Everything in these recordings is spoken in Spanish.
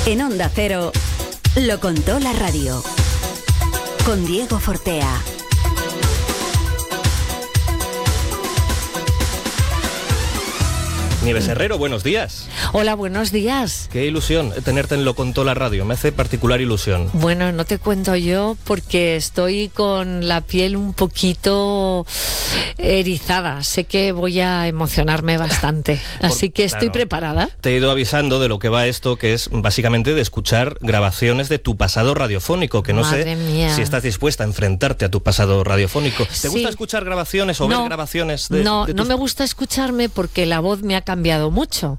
En Onda Cero, lo contó la radio. Con Diego Fortea. Nieves Herrero, buenos días. Hola, buenos días. Qué ilusión tenerte en Lo Contó la Radio, me hace particular ilusión. Bueno, no te cuento yo porque estoy con la piel un poquito erizada. Sé que voy a emocionarme bastante, así que estoy preparada. Te he ido avisando de lo que va esto, que es básicamente de escuchar grabaciones de tu pasado radiofónico, que no Madre sé mía. si estás dispuesta a enfrentarte a tu pasado radiofónico. ¿Te Sí. gusta escuchar grabaciones o ver grabaciones de No tus... me gusta escucharme porque la voz me ha cambiado mucho.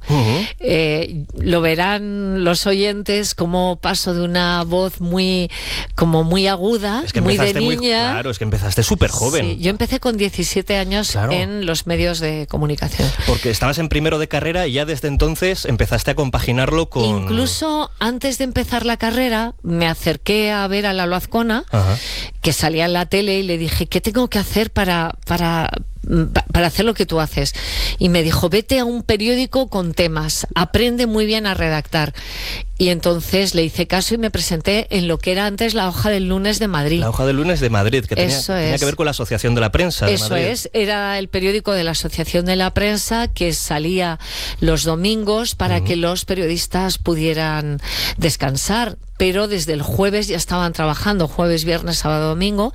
Lo verán los oyentes como paso de una voz muy aguda, Es que muy de empezaste niña. claro, es que empezaste súper joven. Sí, yo empecé con 17 años Claro. en los medios de comunicación. Porque estabas en primero de carrera y ya desde entonces empezaste a compaginarlo con... Incluso antes de empezar la carrera me acerqué a ver a Lalo Azcona, Ajá. que salía en la tele, y le dije, ¿qué tengo que hacer para hacer lo que tú haces? Y me dijo, vete a un periódico con temas, aprende muy bien a redactar. Y entonces le hice caso y me presenté en lo que era antes la Hoja del Lunes de Madrid. La Hoja del Lunes de Madrid, que tenía es. que ver con la Asociación de la Prensa de Eso Madrid. es, era el periódico de la Asociación de la Prensa que salía los domingos para que los periodistas pudieran descansar, pero desde el jueves ya estaban trabajando, jueves, viernes, sábado, domingo,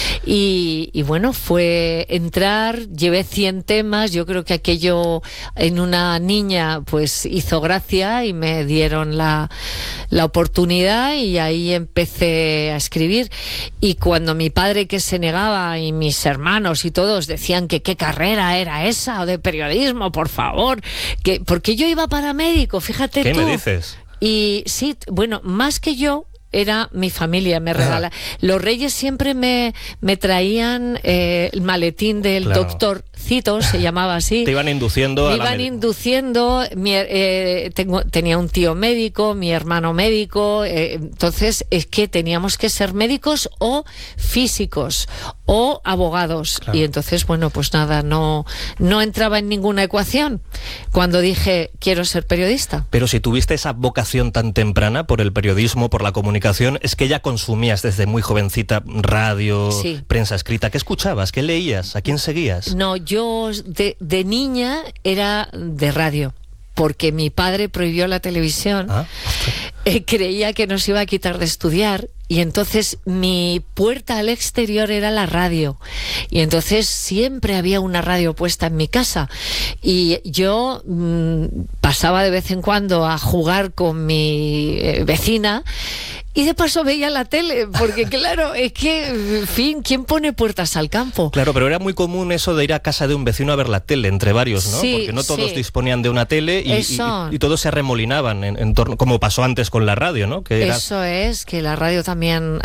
y bueno, fue entrar, llevé 100 temas, yo creo que aquello en una niña pues hizo gracia y me dieron la oportunidad, y ahí empecé a escribir. Y cuando mi padre, que se negaba, y mis hermanos y todos decían que qué carrera era esa o de periodismo, por favor, porque yo iba para médico, fíjate ¿Qué tú. me dices? Y sí, bueno, más que yo, era mi familia, me regala. Los Reyes siempre me traían el maletín del doctor Cito, se llamaba así. Te iban induciendo Me iban induciendo. Tenía un tío médico, mi hermano médico, entonces es que teníamos que ser médicos o físicos o abogados. Claro. Y entonces, bueno, pues nada, no entraba en ninguna ecuación cuando dije quiero ser periodista. Pero si tuviste esa vocación tan temprana por el periodismo, por la comunicación, es que ya consumías desde muy jovencita radio, Sí. prensa escrita. ¿Qué escuchabas? ¿Qué leías? ¿A quién seguías? No, yo de niña era de radio, porque mi padre prohibió la televisión. Creía que nos iba a quitar de estudiar, y entonces mi puerta al exterior era la radio, y entonces siempre había una radio puesta en mi casa, y yo pasaba de vez en cuando a jugar con mi vecina, y de paso veía la tele, porque claro, es que, en fin, ¿quién pone puertas al campo? Claro, pero era muy común eso de ir a casa de un vecino a ver la tele, entre varios, ¿no? Sí, porque no todos sí. disponían de una tele y todos se arremolinaban en torno, como pasó antes con la radio, ¿no? Que era... Eso es, que la radio también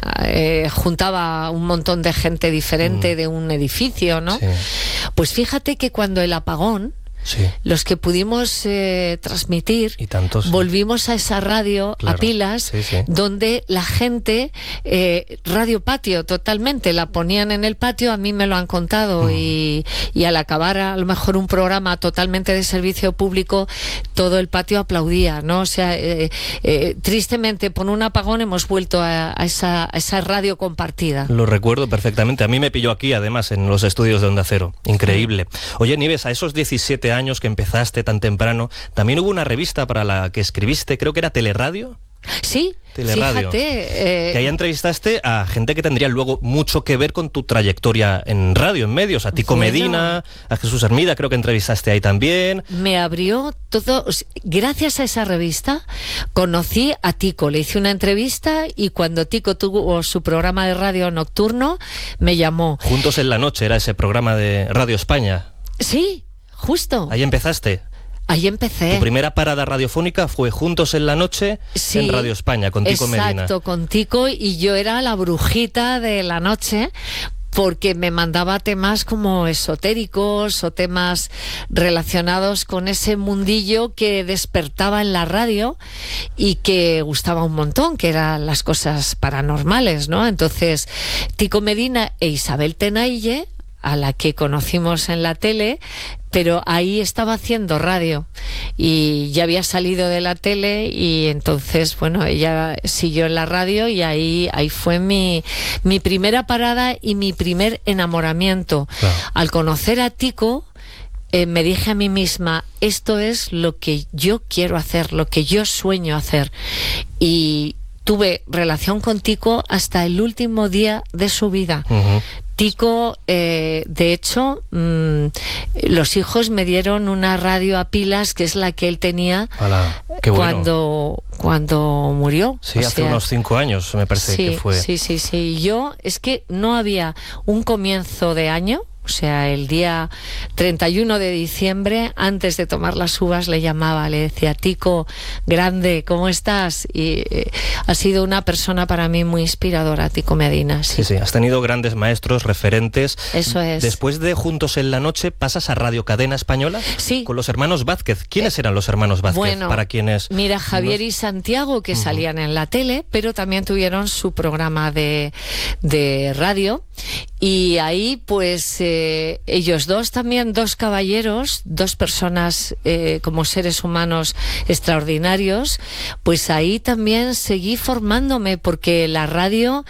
juntaba un montón de gente diferente de un edificio, ¿no? Sí. Pues fíjate que cuando el apagón, Sí. los que pudimos transmitir, Y tantos. volvimos a esa radio, Claro. a pilas, Sí, sí. donde la gente, radio patio totalmente, la ponían en el patio, a mí me lo han contado, y al acabar a lo mejor un programa totalmente de servicio público, todo el patio aplaudía, ¿no? O sea, tristemente por un apagón hemos vuelto a esa radio compartida. Lo recuerdo perfectamente. A mí me pilló aquí, además, en los estudios de Onda Cero. Increíble. Oye, Nieves, a esos 17 años que empezaste tan temprano, también hubo una revista para la que escribiste, creo que era Teleradio. Sí, Teleradio. fíjate. Que ahí entrevistaste a gente que tendría luego mucho que ver con tu trayectoria en radio, en medios. A Tico Bueno. Medina, a Jesús Hermida, creo que entrevistaste ahí también. Me abrió todo. Gracias a esa revista conocí a Tico, le hice una entrevista, y cuando Tico tuvo su programa de radio nocturno me llamó. Juntos en la noche era ese programa de Radio España. Sí, justo. Ahí empezaste. Ahí empecé. Tu primera parada radiofónica fue Juntos en la noche Sí, en Radio España, con Tico Medina. Exacto, con Tico, y yo era la brujita de la noche, porque me mandaba temas como esotéricos o temas relacionados con ese mundillo que despertaba en la radio y que gustaba un montón, que eran las cosas paranormales, ¿no? Entonces, Tico Medina e Isabel Tenaille a la que conocimos en la tele, pero ahí estaba haciendo radio y ya había salido de la tele, y entonces, bueno, ella siguió en la radio, y ahí fue mi primera parada y mi primer enamoramiento. Claro. Al conocer a Tico, me dije a mí misma, esto es lo que yo quiero hacer, lo que yo sueño hacer. Y tuve relación con Tico hasta el último día de su vida. Uh-huh. Tico, de hecho, los hijos me dieron una radio a pilas, que es la que él tenía. Hola, qué bueno. cuando murió. Sí, hace unos 5 años me parece que fue. Sí. Yo, es que no había un comienzo de año. O sea, el día 31 de diciembre, antes de tomar las uvas, le llamaba, le decía, Tico, grande, ¿cómo estás? Y ha sido una persona para mí muy inspiradora, Tico Medina. Sí, has tenido grandes maestros, referentes. Eso es. Después de Juntos en la Noche, ¿pasas a Radio Cadena Española? Sí. Con los hermanos Vázquez. ¿Quiénes eran los hermanos Vázquez? Bueno, para quienes... mira, Javier y Santiago, que salían en la tele, pero también tuvieron su programa de radio. Y ahí, pues, ellos dos también, dos caballeros, dos personas como seres humanos extraordinarios, pues ahí también seguí formándome, porque la radio...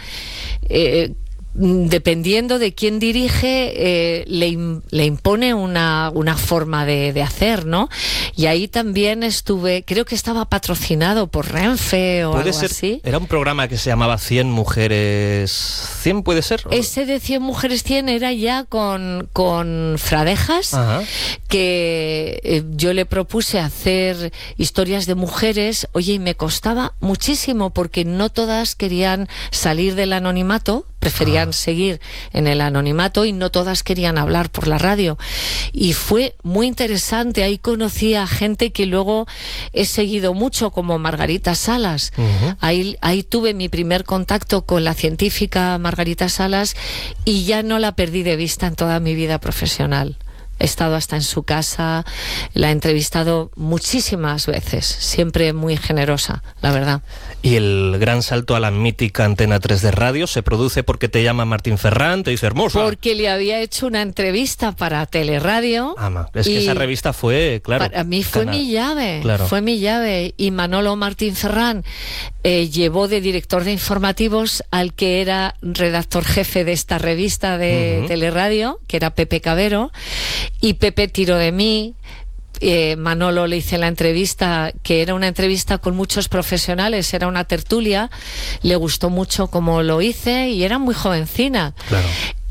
dependiendo de quién dirige, le impone una forma de hacer, ¿no? Y ahí también estuve, creo que estaba patrocinado por Renfe o algo así. Era un programa que se llamaba 100 mujeres 100, ¿puede ser? Ese de 100 mujeres 100 era ya con Fradejas. Ajá. Que yo le propuse hacer historias de mujeres, oye, y me costaba muchísimo, porque no todas querían salir del anonimato, preferían seguir en el anonimato, y no todas querían hablar por la radio. Y fue muy interesante. Ahí conocí a gente que luego he seguido mucho, como Margarita Salas. Uh-huh. Ahí tuve mi primer contacto con la científica Margarita Salas, y ya no la perdí de vista en toda mi vida profesional. He estado hasta en su casa, la he entrevistado muchísimas veces, siempre muy generosa, la verdad. Y el gran salto a la mítica Antena 3 de radio se produce porque te llama Martín Ferrán, te dice hermosa. Porque le había hecho una entrevista para Teleradio. Es que esa revista fue, claro. Para mí fue mi llave, claro. Fue mi llave. Y Manolo Martín Ferrán llevó de director de informativos al que era redactor jefe de esta revista de Teleradio, que era Pepe Cabero. Y Pepe tiró de mí. Manolo le hice la entrevista, que era una entrevista con muchos profesionales, era una tertulia, le gustó mucho cómo lo hice, y era muy jovencina. Claro.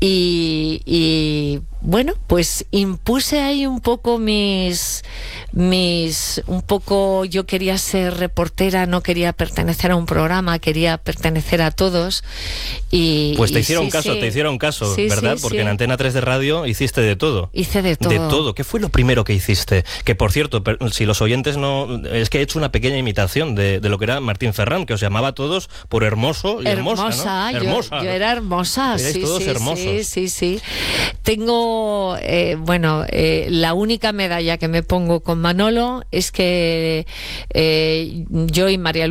Y bueno, pues impuse ahí un poco un poco, yo quería ser reportera, no quería pertenecer a un programa, quería pertenecer a todos. Y pues te hicieron caso, sí, ¿verdad? Sí, porque en Antena 3 de radio hiciste de todo. Hice de todo. De todo. ¿Qué fue lo primero que hiciste? Que, por cierto, si los oyentes no... Es que he hecho una pequeña imitación de lo que era Martín Ferrán, que os llamaba a todos por hermoso y hermosa, ¿no? Hermosa. Yo era hermosa. Erais todos hermosos. Sí. Tengo, la única medalla que me pongo con Manolo es que yo y María